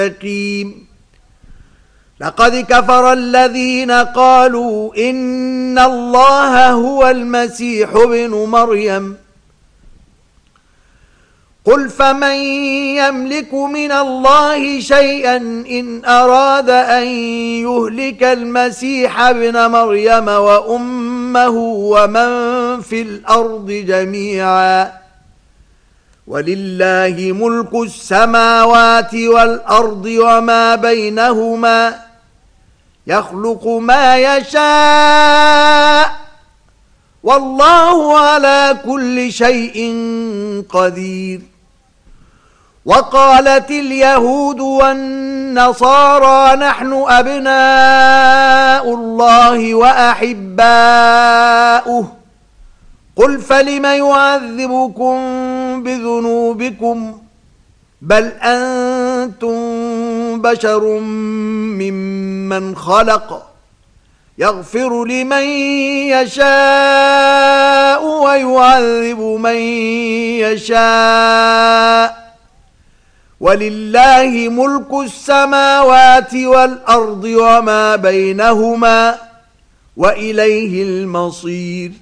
لقد كفر الذين قالوا إن الله هو المسيح ابن مريم قل فمن يملك من الله شيئا إن أراد أن يهلك المسيح ابن مريم وأمه ومن في الأرض جميعا ولله ملك السماوات والأرض وما بينهما يخلق ما يشاء والله على كل شيء قدير. وقالت اليهود والنصارى نحن أبناء الله وأحباؤه قل فلم يعذبكم بذنوبكم بل أنتم بشر ممن خلق يغفر لمن يشاء ويعذب من يشاء ولله ملك السماوات والأرض وما بينهما وإليه المصير.